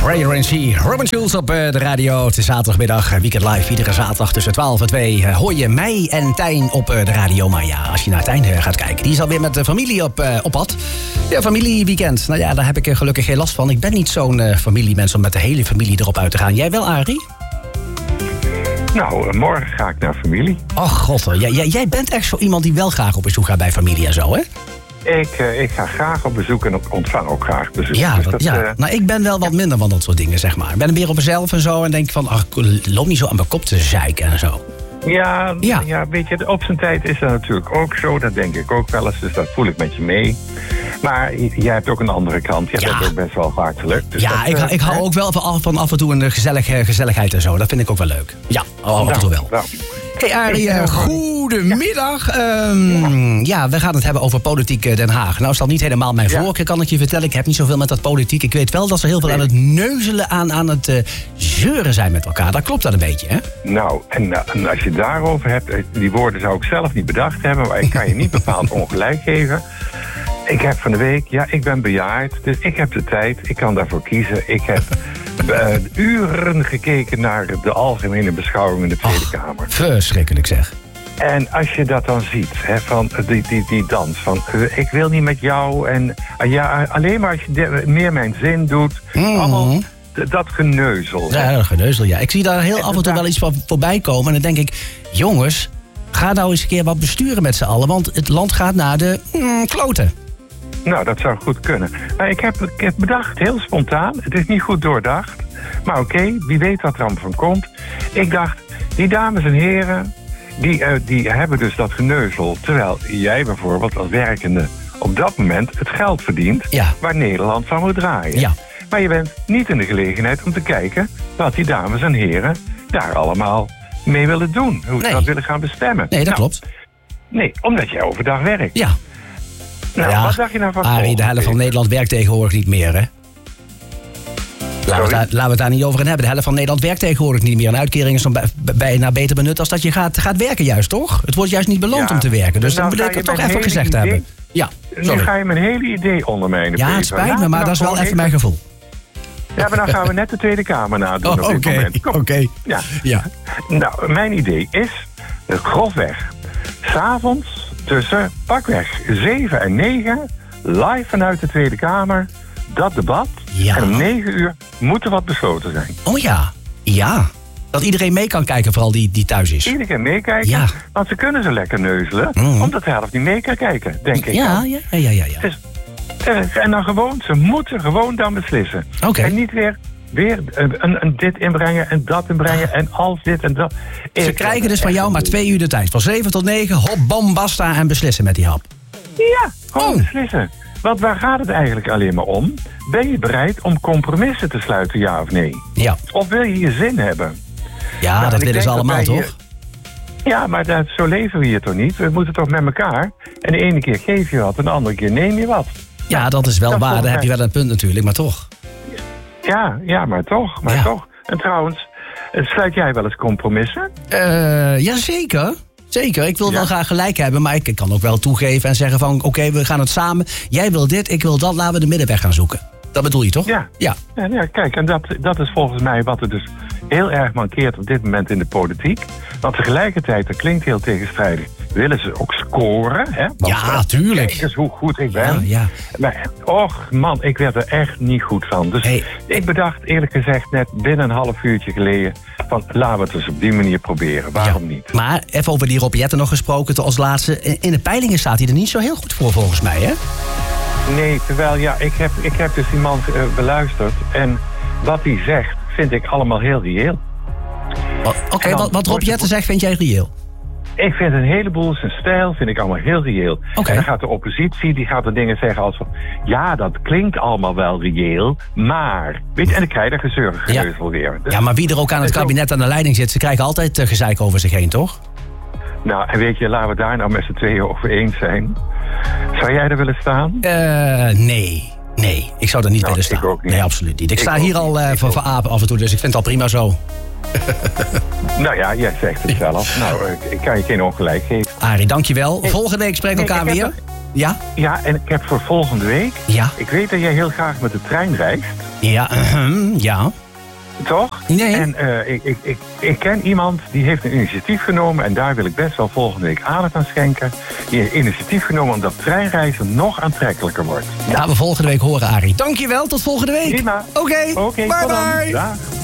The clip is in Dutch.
Radar NC, Robin Schulz op de radio. Het is zaterdagmiddag, Weekend Live. Iedere zaterdag tussen 12 en 2 hoor je mij en Tijn op de radio. Maar ja, als je naar Tijn gaat kijken, die is alweer met de familie op pad. Ja, familieweekend. Nou ja, daar heb ik gelukkig geen last van. Ik ben niet zo'n familiemens om met de hele familie erop uit te gaan. Jij wel, Arie? Nou, morgen ga ik naar familie. Och god, jij bent echt zo iemand die wel graag op bezoek gaat bij familie en zo, hè? Ik ga graag op bezoek en ontvang ook graag bezoek. Ja, dus nou, ik ben wel wat minder van dat soort dingen, zeg maar. Ik ben meer op mezelf en zo en denk van, ach, loop niet zo aan mijn kop te zeiken en zo. Ja, weet je, op zijn tijd is dat natuurlijk ook zo. Dat denk ik ook wel eens, dus dat voel ik met je mee. Maar jij hebt ook een andere kant. Je hebt ook best wel vaak geluk. Dus ja, ik hou ook wel van af en toe een gezelligheid en zo. Dat vind ik ook wel leuk. Ja, af en toe wel. Hey Arie, goedemiddag. Ja, we gaan het hebben over politiek Den Haag. Nou is dat niet helemaal mijn voorkeur, kan ik je vertellen. Ik heb niet zoveel met dat politiek. Ik weet wel dat ze heel veel aan het neuzelen, aan het zeuren zijn met elkaar. Dat klopt dat een beetje, hè? Nou, en als je daarover hebt, die woorden zou ik zelf niet bedacht hebben, maar ik kan je niet bepaald ongelijk geven. Ik heb van de week, ik ben bejaard, dus ik heb de tijd, ik kan daarvoor kiezen. Ik heb uren gekeken naar de algemene beschouwing in de Tweede Kamer. Verschrikkelijk zeg. En als je dat dan ziet, van die dans van ik wil niet met jou en alleen maar als je meer mijn zin doet, allemaal dat geneuzel. Ja, dat geneuzel, ja. Ik zie daar heel af en toe wel iets van voorbij komen en dan denk ik, jongens, ga nou eens een keer wat besturen met z'n allen, want het land gaat naar de kloten. Nou, dat zou goed kunnen. Ik heb bedacht, heel spontaan. Het is niet goed doordacht. Maar oké, wie weet wat er allemaal van komt. Ik dacht, die dames en heren, die hebben dus dat geneuzel. Terwijl jij bijvoorbeeld als werkende op dat moment het geld verdient waar Nederland van moet draaien. Ja. Maar je bent niet in de gelegenheid om te kijken wat die dames en heren daar allemaal mee willen doen. Hoe ze dat willen gaan bestemmen. Nee, dat klopt. Nee, omdat jij overdag werkt. Ja. Nou, wat dacht je nou van Arie, de helft van Nederland werkt tegenwoordig niet meer, hè? Laten we het daar niet over gaan hebben. De helft van Nederland werkt tegenwoordig niet meer. Een uitkering is dan bijna beter benut als dat je gaat werken juist, toch? Het wordt juist niet beloond om te werken. Dus dat wil ik toch even gezegd hebben. Ja, nu ga je mijn hele idee ondermijnen. Ja, het spijt me, maar dat is wel even mijn gevoel. Ja, maar dan gaan we net de Tweede Kamer nadoen op dit moment. Oké. Ja. Nou, mijn idee is, grofweg, 's avonds tussen pakweg 7 en 9, live vanuit de Tweede Kamer, dat debat. Ja. En om 9 uur moet er wat besloten zijn. Oh ja. Dat iedereen mee kan kijken, vooral die thuis is. Iedereen meekijken, want ze kunnen ze lekker neuzelen, omdat de helft niet mee kan kijken, denk ik. Ja. Dus, en dan ze moeten gewoon dan beslissen. Okay. En niet weer een dit inbrengen en dat inbrengen en als dit en dat. Ze krijgen dus van jou maar 2 uur de tijd. Van 7 tot 9, hop, bam, basta en beslissen met die hap. Ja, gewoon beslissen. Want waar gaat het eigenlijk alleen maar om? Ben je bereid om compromissen te sluiten, ja of nee? Ja. Of wil je je zin hebben? Ja, dat willen ze allemaal, toch? Ja, maar zo leven we hier toch niet? We moeten toch met elkaar. En de ene keer geef je wat en de andere keer neem je wat. Ja, dat is wel waar. Daar heb je wel een punt natuurlijk, maar toch. Ja, maar toch. En trouwens, sluit jij wel eens compromissen? Ja, zeker. Zeker. Ik wil wel graag gelijk hebben, maar ik kan ook wel toegeven en zeggen van oké, we gaan het samen. Jij wil dit, ik wil dat, laten we de middenweg gaan zoeken. Dat bedoel je toch? Ja, kijk, en dat is volgens mij wat er dus heel erg mankeert op dit moment in de politiek. Want tegelijkertijd, dat klinkt heel tegenstrijdig, willen ze ook scoren. Hè? Ja, tuurlijk. Kijk eens hoe goed ik ben. Ja. Maar, och man, ik werd er echt niet goed van. Dus ik bedacht eerlijk gezegd net binnen een half uurtje geleden van laten we het dus op die manier proberen. Waarom niet? Maar even over die Rob Jetten nog gesproken als laatste. In de peilingen staat hij er niet zo heel goed voor volgens mij, hè? Nee, terwijl ik heb dus die man beluisterd en wat hij zegt vind ik allemaal heel reëel. Oké, wat Rob Jetten zegt vind jij reëel? Ik vind een heleboel, zijn stijl vind ik allemaal heel reëel. Okay. En dan gaat de oppositie, die gaat er dingen zeggen als van ja, dat klinkt allemaal wel reëel, maar weet je, en dan krijg je dat geneuzel weer. Dus, maar wie er ook aan het kabinet aan de leiding zit, ze krijgen altijd gezeik over zich heen, toch? Nou, en weet je, laten we daar nou met z'n tweeën over eens zijn. Zou jij er willen staan? Nee, ik zou er niet willen staan. Ik ook niet. Nee, absoluut niet. Ik sta hier al voor apen af en toe, dus ik vind het al prima zo. Nou ja, jij zegt het zelf. Nou, ik kan je geen ongelijk geven. Arie, dankjewel. Volgende week spreken we elkaar weer. Ja? Ja, en ik heb voor volgende week... Ja? Ik weet dat jij heel graag met de trein reist. Ja, ja. Toch? Nee. En ik ken iemand die heeft een initiatief genomen... en daar wil ik best wel volgende week aandacht aan schenken. Die heeft initiatief genomen omdat treinreizen nog aantrekkelijker wordt. Ja, we volgende week horen, Arie. Dankjewel, tot volgende week. Prima. Oké, bye bye. Dag.